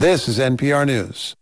This is NPR News.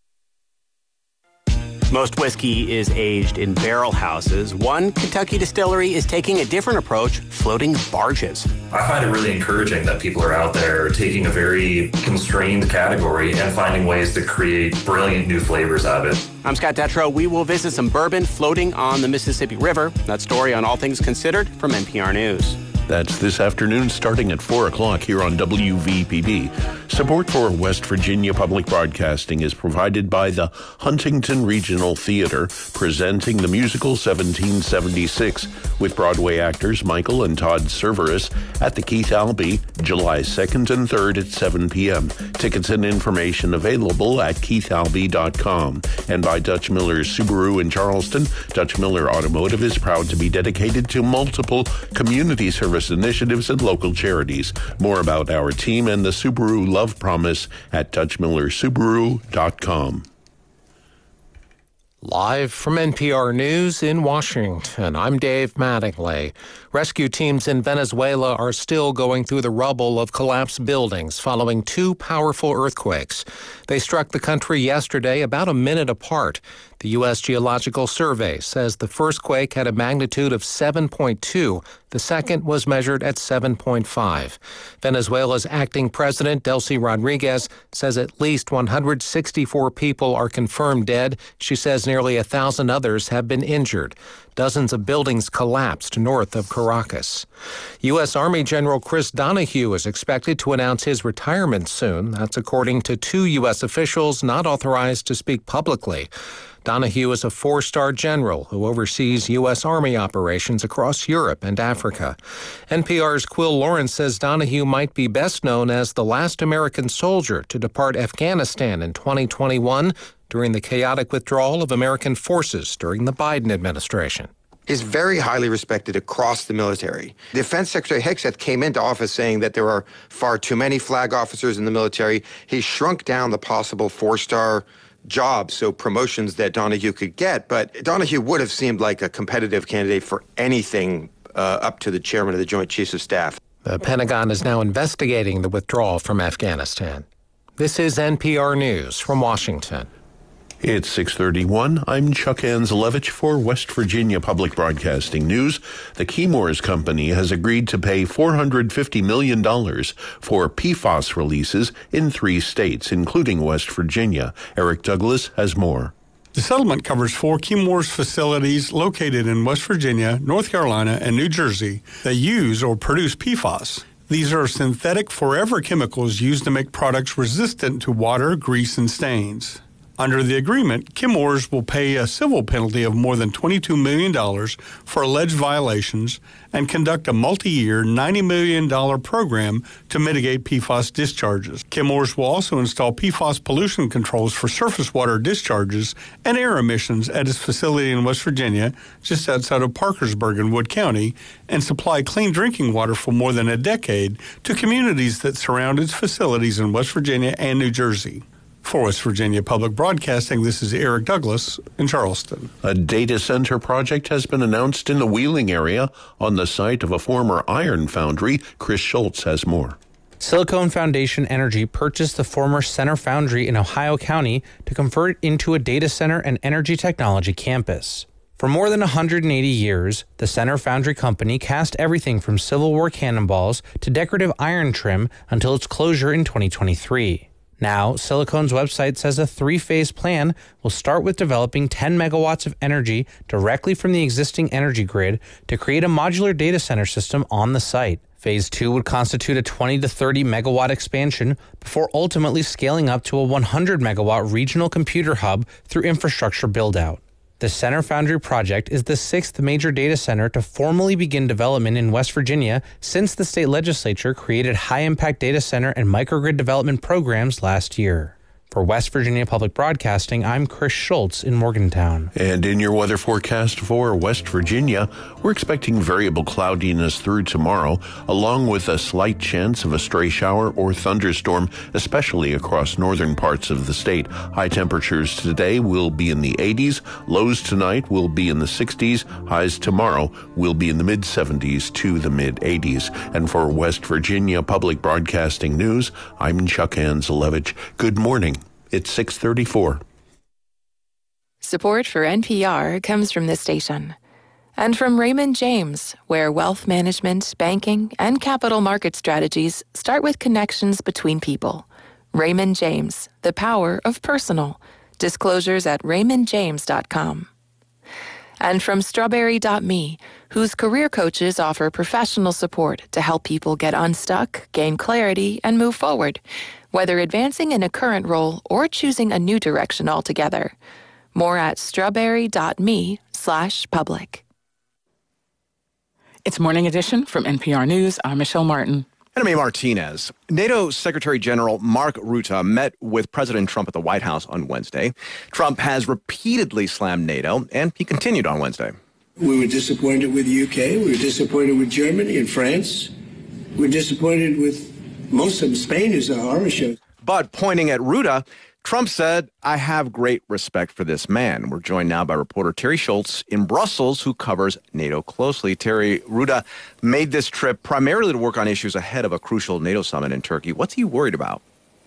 Most whiskey is aged in barrel houses. One Kentucky distillery is taking a different approach, floating barges. I find it really encouraging that people are out there taking a very constrained category and finding ways to create brilliant new flavors out of it. I'm Scott Detrow. We will visit some bourbon floating on the Mississippi River. That story on All Things Considered from NPR News. That's this afternoon starting at 4 o'clock here on WVPB. Support for West Virginia Public Broadcasting is provided by the Huntington Regional Theater, presenting the musical 1776 with Broadway actors Michael and Todd Cerverus at the Keith Albee, July 2nd and 3rd at 7 p.m. Tickets and information available at keithalbee.com. And by Dutch Miller Subaru in Charleston. Dutch Miller Automotive is proud to be dedicated to multiple community service initiatives and local charities. More about our team and the Subaru Love Promise at DutchMillerSubaru.com. Live from NPR News in Washington, I'm Dave Mattingly. Rescue teams in Venezuela are still going through the rubble of collapsed buildings following two powerful earthquakes. They struck the country yesterday about a minute apart. The U.S. Geological Survey says the first quake had a magnitude of 7.2. The second was measured at 7.5. Venezuela's acting president, Delcy Rodriguez, says at least 164 people are confirmed dead. She says nearly 1,000 others have been injured. Dozens of buildings collapsed north of Caracas. U.S. Army General Chris Donahue is expected to announce his retirement soon. That's according to two U.S. officials not authorized to speak publicly. Donahue is a four-star general who oversees U.S. Army operations across Europe and Africa. NPR's Quill Lawrence says Donahue might be best known as the last American soldier to depart Afghanistan in 2021 during the chaotic withdrawal of American forces during the Biden administration. Is very highly respected across the military. Defense Secretary Hegseth came into office saying that there are far too many flag officers in the military. He shrunk down the possible four-star jobs, so promotions that Donahue could get, but Donahue would have seemed like a competitive candidate for anything up to the chairman of the Joint Chiefs of Staff. The Pentagon is now investigating the withdrawal from Afghanistan. This is NPR News from Washington. It's 6:31. I'm Chuck Anzelevich for West Virginia Public Broadcasting News. The Chemours Company has agreed to pay $450 million for PFAS releases in 3 states, including West Virginia. Eric Douglas has more. The settlement covers 4 Chemours facilities located in West Virginia, North Carolina, and New Jersey that use or produce PFAS. These are synthetic forever chemicals used to make products resistant to water, grease, and stains. Under the agreement, Chemours will pay a civil penalty of more than $22 million for alleged violations and conduct a multi-year $90 million program to mitigate PFAS discharges. Chemours will also install PFAS pollution controls for surface water discharges and air emissions at its facility in West Virginia, just outside of Parkersburg in Wood County, and supply clean drinking water for more than a decade to communities that surround its facilities in West Virginia and New Jersey. For West Virginia Public Broadcasting, this is Eric Douglas in Charleston. A data center project has been announced in the Wheeling area on the site of a former iron foundry. Chris Schultz has more. Silicon Foundation Energy purchased the former Center Foundry in Ohio County to convert it into a data center and energy technology campus. For more than 180 years, the Center Foundry Company cast everything from Civil War cannonballs to decorative iron trim until its closure in 2023. Now, Silicon's website says a 3-phase plan will start with developing 10 megawatts of energy directly from the existing energy grid to create a modular data center system on the site. Phase 2 would constitute a 20 to 30 megawatt expansion before ultimately scaling up to a 100 megawatt regional computer hub through infrastructure build-out. The Center Foundry project is the 6th major data center to formally begin development in West Virginia since the state legislature created high-impact data center and microgrid development programs last year. For West Virginia Public Broadcasting, I'm Chris Schultz in Morgantown. And in your weather forecast for West Virginia, we're expecting variable cloudiness through tomorrow, along with a slight chance of a stray shower or thunderstorm, especially across northern parts of the state. High temperatures today will be in the 80s. Lows tonight will be in the 60s. Highs tomorrow will be in the mid-70s to the mid-80s. And for West Virginia Public Broadcasting News, I'm Chuck Anzelevich. Good morning. It's 6:34. Support for NPR comes from this station and from Raymond James, where wealth management, banking, and capital market strategies start with connections between people. Raymond James, the power of personal. Disclosures at raymondjames.com. And from Strawberry.me, whose career coaches offer professional support to help people get unstuck, gain clarity, and move forward, whether advancing in a current role or choosing a new direction altogether. More at strawberry.me/public. It's Morning Edition from NPR News. I'm Michelle Martin. And I'm A. Martinez. NATO Secretary General Mark Rutte met with President Trump at the White House on Wednesday. Trump has repeatedly slammed NATO, and he continued on Wednesday. We were disappointed with the UK. We were disappointed with Germany and France. We were disappointed with most of them. Spain is a horror show. But pointing at Rutte, Trump said, "I have great respect for this man." We're joined now by reporter Terry Schultz in Brussels, who covers NATO closely. Terry, Rutte made this trip primarily to work on issues ahead of a crucial NATO summit in Turkey. What's he worried about?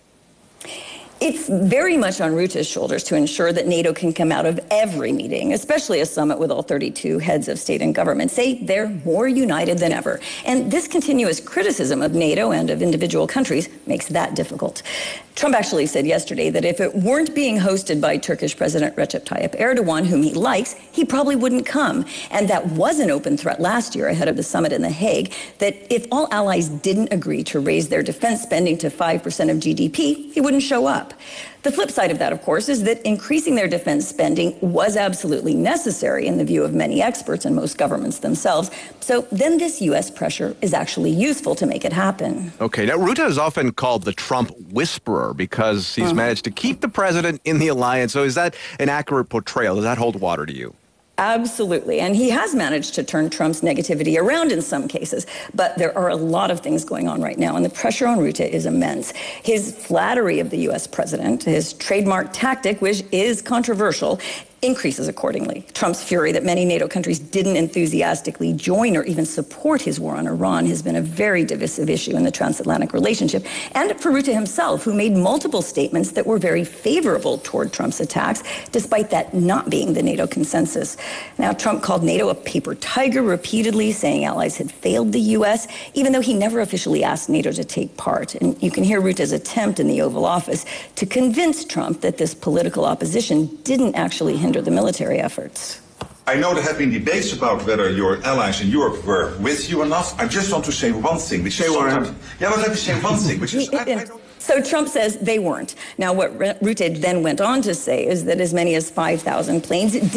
It's very much on Rutte's shoulders to ensure that NATO can come out of every meeting, especially a summit with all 32 heads of state and government, say they're more united than ever. And this continuous criticism of NATO and of individual countries makes that difficult. Trump actually said yesterday that if it weren't being hosted by Turkish President Recep Tayyip Erdogan, whom he likes, he probably wouldn't come. And that was an open threat last year ahead of the summit in The Hague, that if all allies didn't agree to raise their defense spending to 5% of GDP, he wouldn't show up. The flip side of that, of course, is that increasing their defense spending was absolutely necessary in the view of many experts and most governments themselves. So then this U.S. pressure is actually useful to make it happen. Okay, now Rutte is often called the Trump whisperer because he's managed to keep the president in the alliance. So is that an accurate portrayal? Does that hold water to you? Absolutely. And he has managed to turn Trump's negativity around in some cases. But there are a lot of things going on right now, and the pressure on Rutte is immense. His flattery of the U.S. president, his trademark tactic, which is controversial, increases accordingly. Trump's fury that many NATO countries didn't enthusiastically join or even support his war on Iran has been a very divisive issue in the transatlantic relationship. And for Rutte himself, who made multiple statements that were very favorable toward Trump's attacks, despite that not being the NATO consensus. Now, Trump called NATO a paper tiger repeatedly, saying allies had failed the U.S., even though he never officially asked NATO to take part. And you can hear Rutte's attempt in the Oval Office to convince Trump that this political opposition didn't actually hinder the military efforts. I know there have been debates about whether your allies in Europe were with you or not. I just want to say one thing. Which let me say one thing. Which is, So Trump says they weren't. Now, what Rutte then went on to say is that as many as 5,000 planes